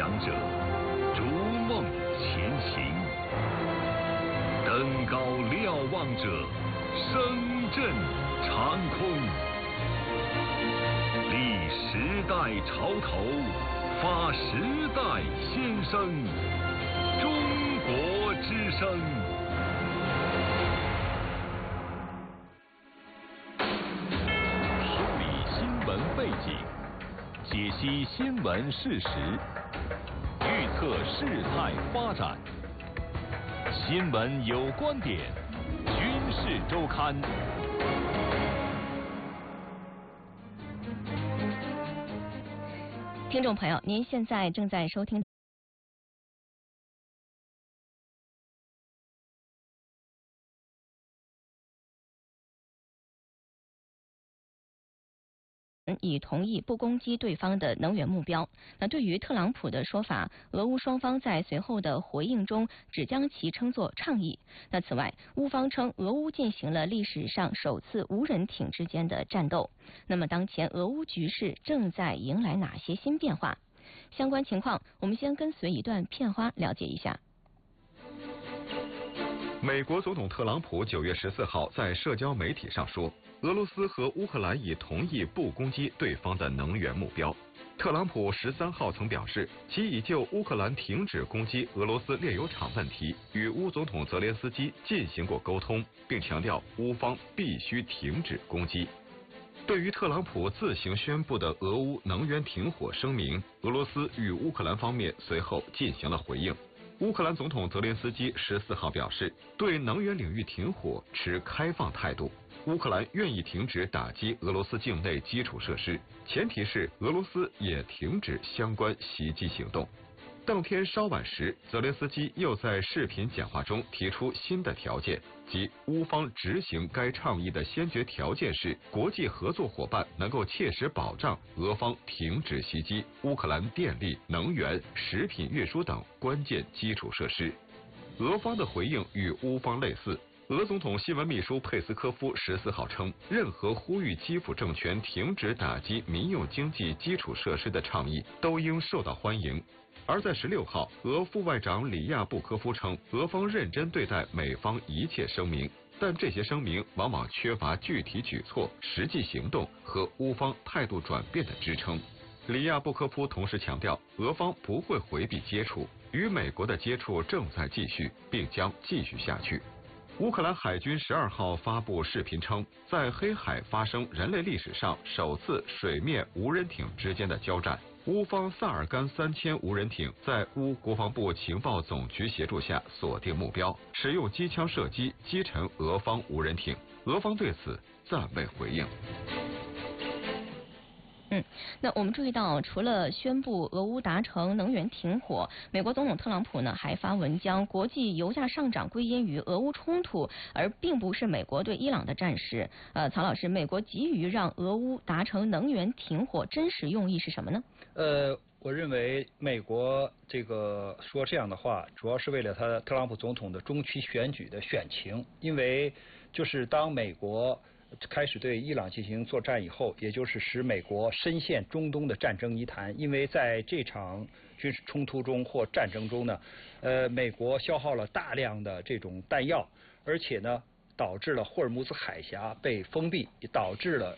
想者，逐梦前行；登高瞭望者，声震长空。立时代潮头，发时代先声。中国之声。梳理新闻背景，解析新闻事实，预测事态发展。新闻有观点，军事周刊。 听众朋友，您现在正在收听已同意不攻击对方的能源目标。那对于特朗普的说法，俄乌双方在随后的回应中只将其称作倡议。那此外，乌方称俄乌进行了历史上首次无人艇之间的战斗。那么当前俄乌局势正在迎来哪些新变化？相关情况，我们先跟随一段片花了解一下。 美国总统特朗普9月14号在社交媒体上说，俄罗斯和乌克兰已同意不攻击对方的能源目标。特朗普13号曾表示，其已就乌克兰停止攻击俄罗斯炼油厂问题与乌总统泽连斯基进行过沟通，并强调乌方必须停止攻击。对于特朗普自行宣布的俄乌能源停火声明，俄罗斯与乌克兰方面随后进行了回应。乌克兰总统泽连斯基14号表示，对能源领域停火持开放态度。乌克兰愿意停止打击俄罗斯境内基础设施，前提是俄罗斯也停止相关袭击行动。当天稍晚时，泽连斯基又在视频讲话中提出新的条件，即乌方执行该倡议的先决条件是国际合作伙伴能够切实保障俄方停止袭击乌克兰电力、能源、食品运输等关键基础设施。俄方的回应与乌方类似。俄总统新闻秘书佩斯科夫14号称，任何呼吁基辅政权停止打击民用经济基础设施的倡议都应受到欢迎。而在16号，俄副外长里亚布科夫称，俄方认真对待美方一切声明，但这些声明往往缺乏具体举措、实际行动和乌方态度转变的支撑。里亚布科夫同时强调，俄方不会回避接触，与美国的接触正在继续，并将继续下去。乌克兰海军12号发布视频称，在黑海发生人类历史上首次水面无人艇之间的交战。乌方萨尔干3000无人艇在乌国防部情报总局协助下锁定目标，使用机枪射击击沉俄方无人艇。俄方对此暂未回应。 那我们注意到，除了宣布俄乌达成能源停火，美国总统特朗普呢还发文将国际油价上涨归因于俄乌冲突，而并不是美国对伊朗的战事。曹老师，美国急于让俄乌达成能源停火，真实用意是什么呢？ 我认为美国这个说这样的话，主要是为了特朗普总统的中期选举的选情，因为就是当美国开始对伊朗进行作战以后，也就是使美国深陷中东的战争泥潭。因为在这场军事冲突中或战争中呢，美国消耗了大量的这种弹药，而且呢，导致了霍尔木兹海峡被封闭，也导致了